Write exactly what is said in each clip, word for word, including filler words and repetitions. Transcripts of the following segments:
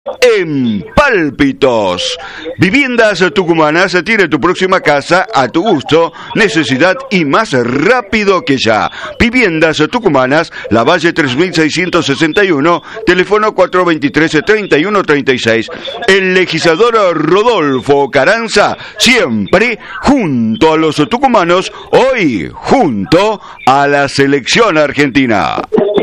En Pálpitos. Viviendas Tucumanas tiene tu próxima casa a tu gusto, necesidad y más rápido que ya. Viviendas Tucumanas, La Valle tres mil seiscientos sesenta y uno, teléfono cuatro dos tres, tres uno tres seis. El legislador Rodolfo Carranza, siempre junto a los tucumanos, hoy junto a la selección argentina.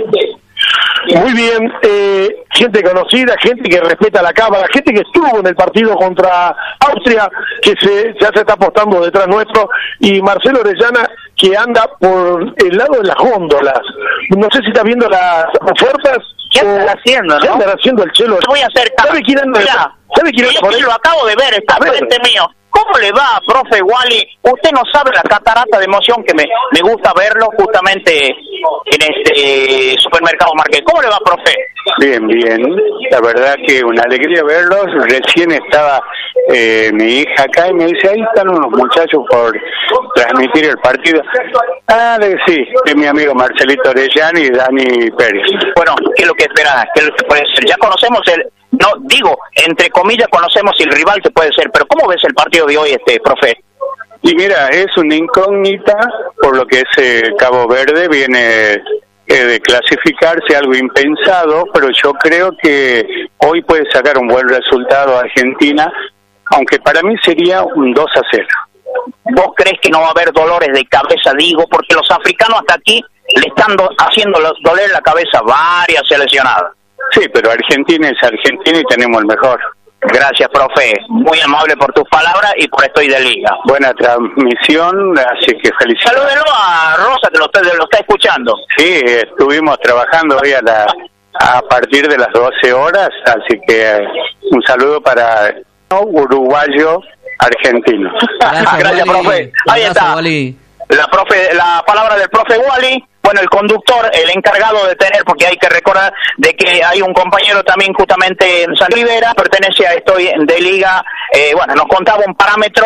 Muy bien, eh, gente conocida, gente que respeta la cámara, gente que estuvo en el partido contra Austria, que se, ya se está apostando detrás nuestro, y Marcelo Orellana, que anda por el lado de las góndolas. No sé si está viendo las ofertas. ¿Qué andan haciendo, no? ¿Qué andan haciendo el Chelo? Te voy a hacer caso. ¿Sabe quién anda? Mirá, ¿Sabe quién anda por ahí? Lo acabo de ver, está frente mío. ¿Cómo le va, profe Wally? Usted no sabe la catarata de emoción que me, me gusta verlo justamente en este supermercado Marqués. ¿Cómo le va, profe? Bien, bien. La verdad que una alegría verlos. Recién estaba eh, mi hija acá y me dice, ahí están unos muchachos por transmitir el partido. Ah, de, sí, de mi amigo Marcelito Orellana y Dani Pérez. Bueno, ¿qué es lo que esperas? ¿Qué es lo que puede ser? Ya conocemos el... No, digo, entre comillas conocemos el rival que puede ser, pero ¿cómo ves el partido de hoy, este profe? Y mira, es una incógnita por lo que es eh, Cabo Verde, viene eh, de clasificarse, algo impensado, pero yo creo que hoy puede sacar un buen resultado Argentina, aunque para mí sería un dos a cero. ¿Vos crees que no va a haber dolores de cabeza, digo, porque los africanos hasta aquí le están do- haciendo doler la cabeza varias seleccionadas? Sí, pero Argentina es Argentina y tenemos el mejor. Gracias, profe. Muy amable por tus palabras y por Estoy de Liga. Buena transmisión, así que felicidades. Salúdenlo a Rosa, que lo está, lo está escuchando. Sí, estuvimos trabajando hoy a, la, a partir de las doce horas, así que un saludo para uruguayo argentino. Gracias, Gracias profe. Ahí está. Wally. La, profe, la palabra del profe Wally. Bueno, el conductor, el encargado de tener, porque hay que recordar de que hay un compañero también justamente en San Rivera, pertenece a Estoy de Liga, eh, bueno, nos contaba un parámetro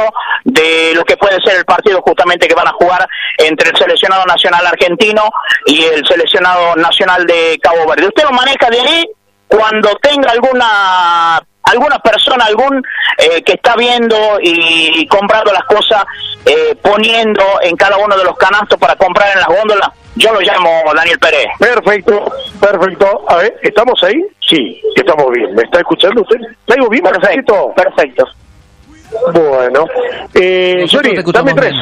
de lo que puede ser el partido justamente que van a jugar entre el seleccionado nacional argentino y el seleccionado nacional de Cabo Verde. ¿Usted lo maneja de ahí? Cuando tenga alguna alguna persona, algún eh, que está viendo y comprando las cosas, eh, poniendo en cada uno de los canastos para comprar en las góndolas, yo lo llamo Daniel Pérez. Perfecto, perfecto. A ver, ¿estamos ahí? Sí, estamos bien. ¿Me está escuchando usted? ¿La digo bien? Perfecto, perfecto. Bueno, eh, Yuri, dame tres.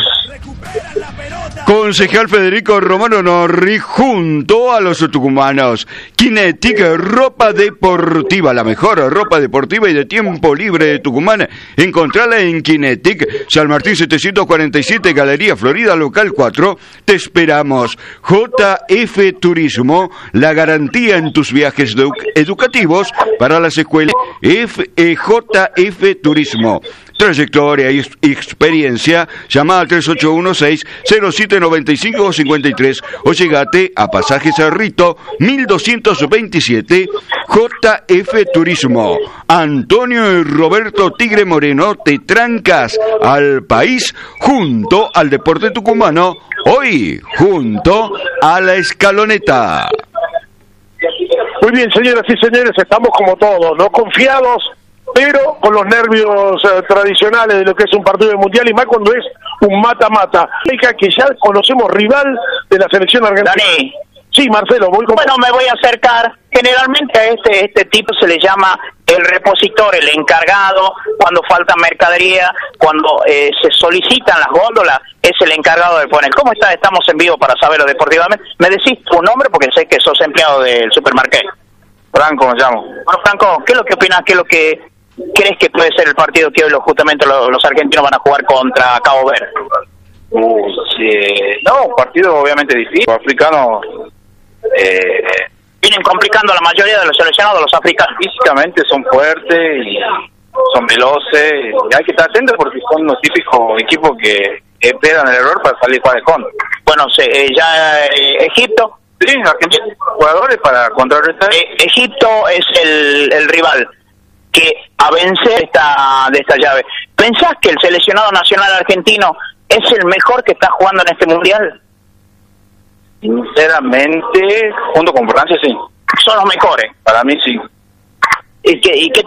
Concejal Federico Romano Norri junto a los tucumanos. Kinetic, ropa deportiva, la mejor ropa deportiva y de tiempo libre de Tucumán. Encontrala en Kinetic, San Martín setecientos cuarenta y siete, Galería Florida, local cuatro. Te esperamos. J F Turismo, la garantía en tus viajes edu- educativos para las escuelas. F, eh, J F Turismo. Trayectoria y experiencia, llama al tres ocho uno seis cero siete nueve cinco cinco tres o llegate a Pasaje Cerrito mil doscientos veintisiete. J F Turismo. Antonio y Roberto Tigre Moreno te trancas al país junto al deporte tucumano, hoy junto a la escaloneta. Muy bien, señoras y señores, estamos como todos, ¿no? Confiados, pero con los nervios eh, tradicionales de lo que es un partido de mundial, y más cuando es un mata-mata. Que ya conocemos rival de la selección argentina. Dani. Sí, Marcelo, voy con... Bueno, me voy a acercar. Generalmente a este este tipo se le llama el repositor, el encargado, cuando falta mercadería, cuando eh, se solicitan las góndolas, es el encargado de poner. ¿Cómo está? Estamos en vivo para saberlo deportivamente. ¿Me decís tu nombre? Porque sé que sos empleado del supermercado. Franco me llamo. Bueno, Franco, ¿qué es lo que opinas? ¿Qué es lo que crees que puede ser el partido que hoy lo, justamente los, los argentinos van a jugar contra Cabo Verde? Uh, sí. No, un partido obviamente difícil. Los africanos eh, vienen complicando a la mayoría de los seleccionados, los africanos. Físicamente son fuertes y son veloces. Y hay que estar atentos porque son los típicos equipos que esperan el error para salir para el contra. Bueno, se, eh, ya eh, Egipto. Sí, Argentina, jugadores para contrarrestar. Eh, Egipto es el, el rival que a vencer esta, de esta llave. ¿Pensás que el seleccionado nacional argentino es el mejor que está jugando en este mundial? Sinceramente, junto con Francia, sí. Son los mejores. Para mí, sí. ¿Y qué, y qué